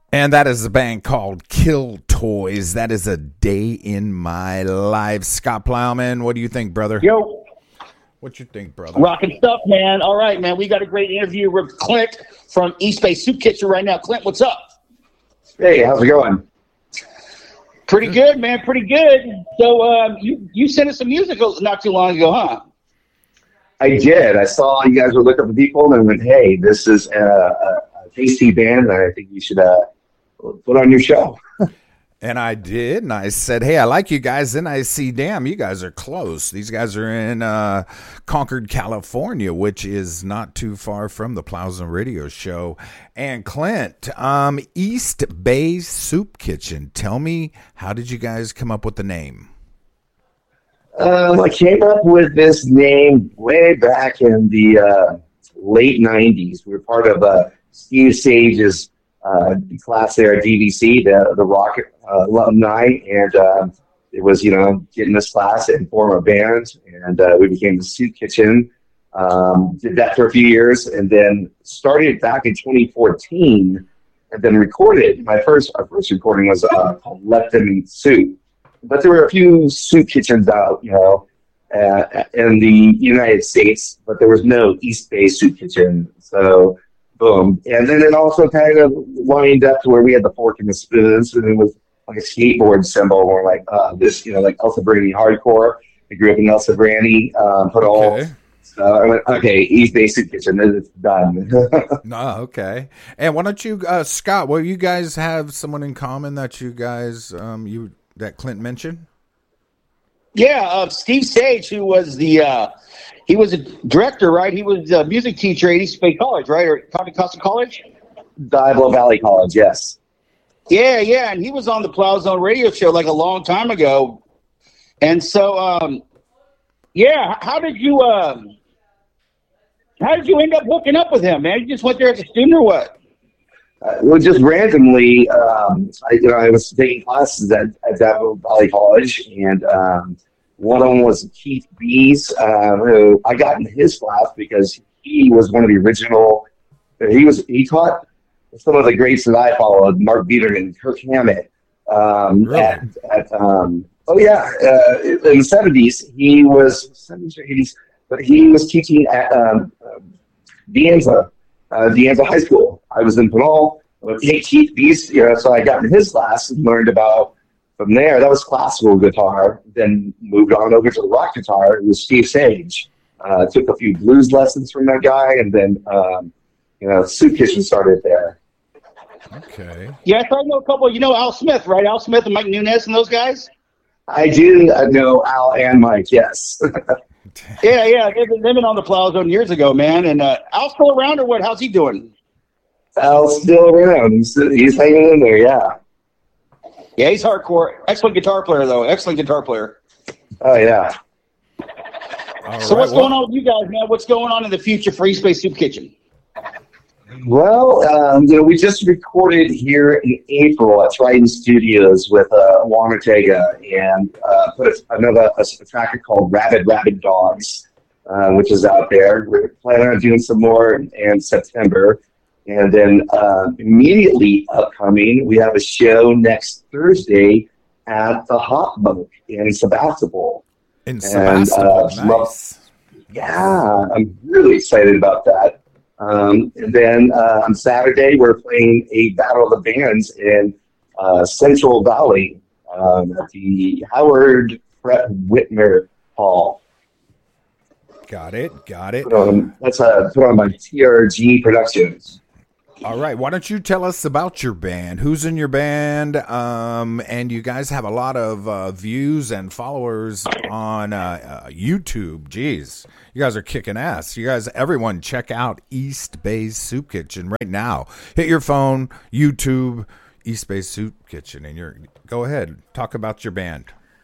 And that is a band called Kill Toys. That is a day in my life. Scott Plowman, what do you think, brother? Yo. What you think, brother? Rocking stuff, man. All right, man. We got a great interview with Clint from East Bay Soup Kitchen right now. Clint, what's up? Hey, how's it going? Pretty good, man. Pretty good. So you sent us some music not too long ago, huh? I did. I saw you guys were looking for people and went, hey, this is a tasty band, and I think you should put on your show. And I did, and I said, hey, I like you guys. Then I see, damn, you guys are close. These guys are in Concord, California, which is not too far from the Plowzone Radio Show. And Clint, East Bay Soup Kitchen. Tell me, how did you guys come up with the name? I came up with this name way back in the late 90s. We were part of Steve Sage's class there at DVC, the rock alumni, and it was, getting this class and form a band, and we became the Soup Kitchen. Did that for a few years, and then started back in 2014, and then recorded. Our first recording was called Let Them Eat Soup. But there were a few soup kitchens out, in the United States, but there was no East Bay Soup Kitchen. So, boom. And then it also kind of lined up to where we had the fork and the spoons, and it was like a skateboard symbol, or like this, like Elsa Brady hardcore. I grew up in Elsa Brady, Okay. So I went, okay, East Bay Soup Kitchen, it's done. No, okay. And why don't you, Scott, well, you guys have someone in common that you guys, that Clint mentioned? Yeah, Steve Sage, who was he was a director, right? He was a music teacher at East Bay College, right? Or Contra Costa College? Diablo Valley College, yes. Yeah, and he was on the Plowzone Radio Show like a long time ago. And so, how did you end up hooking up with him, man? You just went there as a student or what? Well, just randomly, I was taking classes at Diablo Valley College, and one of them was Keith Bees, who I got in his class because he was one of the original. He taught some of the greats that I followed, Mark Biederman and Kirk Hammett. Really? In the 70s, he was 70s or 80s, but he was teaching at De Anza High School. I was in Pinole with Keith Beast, so I got in his class and learned about from there. That was classical guitar. Then moved on over to the rock guitar. It was Steve Sage. Took a few blues lessons from that guy, and then Soup Kitchen started there. Okay. Yeah, I know a couple. You know Al Smith, right? Al Smith and Mike Nunez and those guys. I do know Al and Mike. Yes. Yeah. They've been on the Plowzone years ago, man. And Al's still around or what? How's he doing? Al's still around. He's hanging in there, yeah. Yeah, he's hardcore. Excellent guitar player, though. Excellent guitar player. Oh, yeah. So what's going on with you guys, man? What's going on in the future for East Bay Soup Kitchen? Well, we just recorded here in April at Trident Studios with Juan Ortega, and put a track called Rabid Dogs, which is out there. We're planning on doing some more in September. And then immediately upcoming, we have a show next Thursday at the Hop Boat in Sebastopol. Nice. Yeah, I'm really excited about that. And then on Saturday, we're playing a Battle of the Bands in Central Valley at the Howard Fred Whitmer Hall. Got it. That's put on by TRG Productions. All right. Why don't you tell us about your band? Who's in your band? And you guys have a lot of views and followers on YouTube. Jeez, you guys are kicking ass. Everyone check out East Bay Soup Kitchen right now. Hit your phone, YouTube, East Bay Soup Kitchen, and go ahead. Talk about your band.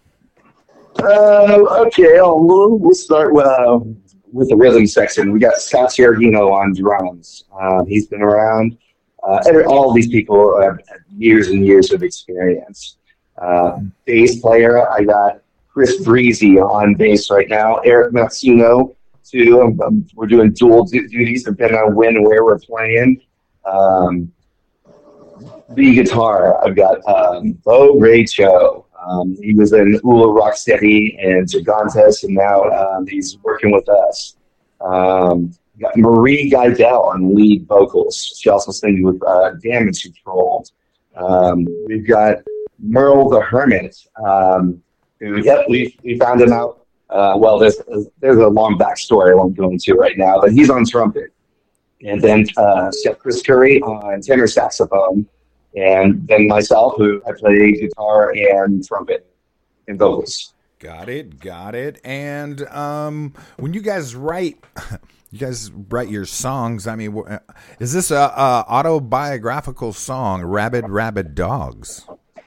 Okay. We'll start with the rhythm section. We got Scott Siergino on drums. He's been around. All of these people have years and years of experience. Bass player, I got Chris Breezy on bass right now. Eric Matsuno, too. We're doing dual duties depending on when and where we're playing. the guitar, I've got Bo Ray Cho. He was in Ula Rocksteady and Gigantes, and now he's working with us. Got Marie Geidel on lead vocals. She also sings with Damage Control. We've got Merle the Hermit, who, we found him out. Well, there's a long backstory I won't go into right now, but he's on trumpet. And then Chef Chris Curry on tenor saxophone. And then myself, who I play guitar and trumpet and vocals. Got it. And when you guys write your songs, I mean, is this a autobiographical song, Rabid Dogs?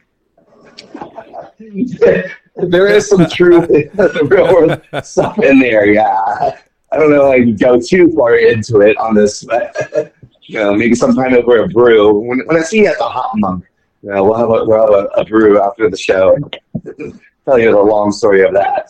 There is some truth, real world stuff in there, yeah. I don't know if I can go too far into it on this, but maybe sometime over a brew. When I see you at the Hop Monk, we'll have a brew after the show. Tell you the long story of that.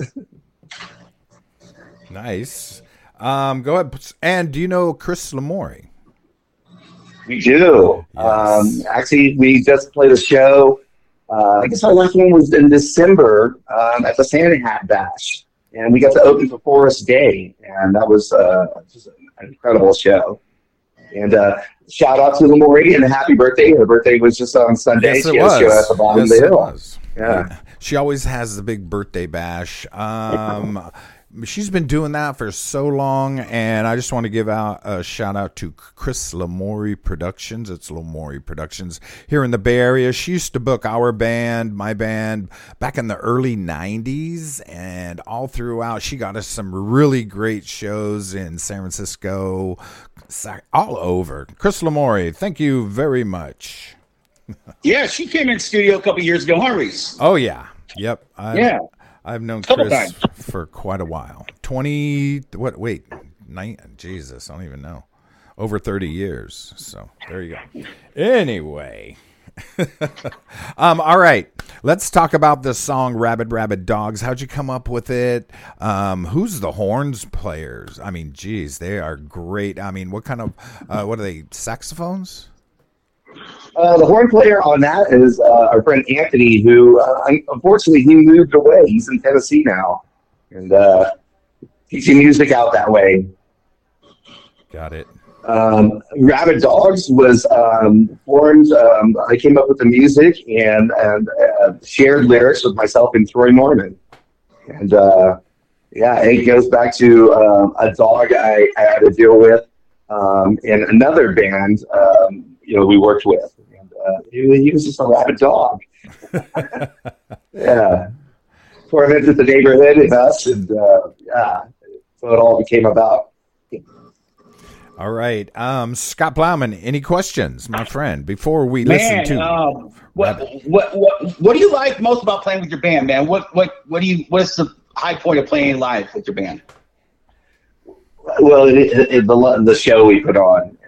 Nice. Go ahead. And do you know Chris Lamori? We do. Yes. Actually, we just played a show. I guess our last one was in December at the Santa Hat Bash. And we got to open for Forest Day. And that was just an incredible show. And shout out to Lamori and happy birthday. Her birthday was just on Sunday. Yes, it she was. Had a show at the bottom of the hill. Yeah. She always has the big birthday bash. She's been doing that for so long, and I just want to give out a shout out to Chris Lamori Productions. It's Lamori Productions here in the Bay Area. She used to book our band, my band, back in the early 90s, and all throughout. She got us some really great shows in San Francisco, all over. Chris Lamori, thank you very much. Yeah, she came in studio a couple years ago, huh, Reese? Oh, yeah. Yep. I've known Chris times for quite a while. Jesus, I don't even know. Over 30 years. So there you go. Anyway. All right. Let's talk about this song, Rabid Dogs. How'd you come up with it? Who's the horns players? I mean, geez, they are great. I mean, what kind of, what are they, saxophones? The horn player on that is our friend Anthony, who unfortunately he moved away. He's in Tennessee now, and teaching music out that way. Got it. Rabid Dogs was formed. I came up with the music and shared lyrics with myself and Troy Norman, and it goes back to a dog I had to deal with in another band. We worked with. He was just a rabid dog. Yeah. Tormented the neighborhood and us, and so it all became about. All right. Scott Plowman, any questions, my friend, before we listen to what do you like most about playing with your band, man? What's the high point of playing live with your band? Well, the show we put on.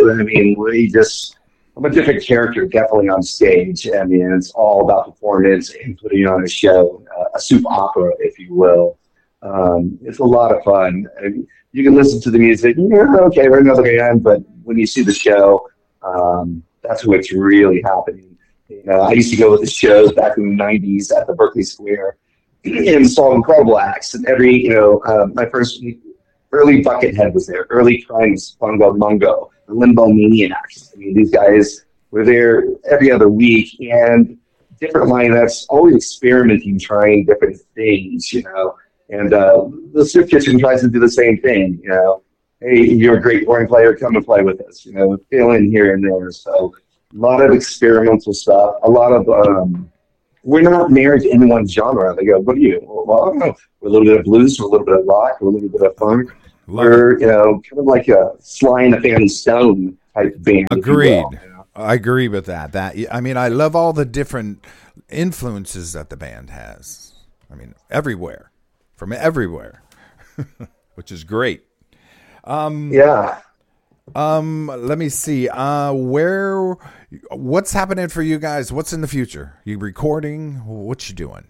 I'm a different character, definitely on stage. I mean, it's all about performance and putting on a show, a soup opera, if you will. It's a lot of fun. You can listen to the music, okay, we're another band, but when you see the show, that's what's really happening. I used to go with the shows back in the 90s at the Berkeley Square and saw incredible acts. And my first early Buckethead was there, early Crimes, Fungo Mungo, the Limbo Maniacs. I mean, these guys were there every other week, and different lineups, always experimenting, trying different things, And the Soup Kitchen tries to do the same thing, Hey, you're a great horn player, come and play with us, fill in here and there. So a lot of experimental stuff, a lot of, we're not married to any one genre. They go, what are you? Well, I don't know. We're a little bit of blues, we're a little bit of rock, we're a little bit of funk. We're, kind of like a Sly and the Family Stone type band. Agreed. I agree with that. I love all the different influences that the band has. I mean, from everywhere, which is great. Let me see. What's happening for you guys? What's in the future? You recording? What you doing?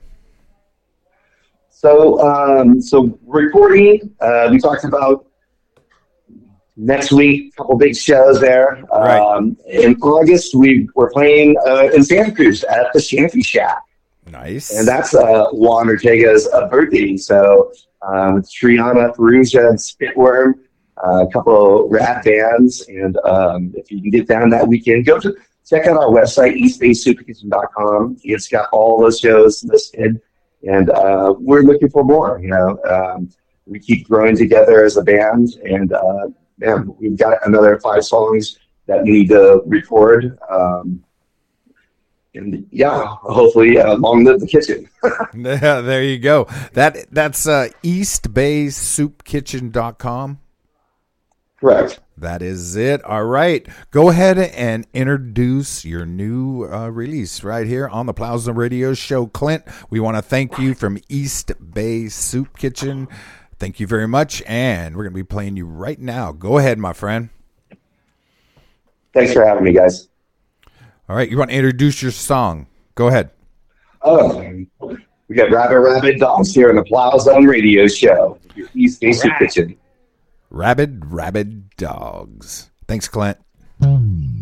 So recording, we talked about next week, a couple big shows there. Right. In August, we're playing in Santa Cruz at the Shanty Shack. Nice. And that's Juan Ortega's birthday. So it's Triana, Perusia, and Spitworm, a couple of rap bands. And if you can get down that weekend, check out our website, eastbaysouppkitchen.com. It's got all those shows listed. And we're looking for more. We keep growing together as a band. And we've got another 5 songs that we need to record. And hopefully, long live the kitchen. Yeah, there you go. That's eastbaysoupkitchen.com. Correct. That is it. All right. Go ahead and introduce your new release right here on the Plowsome Radio Show. Clint, we want to thank you from East Bay Soup Kitchen. Thank you very much. And we're going to be playing you right now. Go ahead, my friend. Thanks for having me, guys. All right, you want to introduce your song? Go ahead. Oh, we got Rabid Dogs here on the Plowsome Radio Show. Your East Bay Soup Kitchen. Rabid Dogs. Thanks, Clint.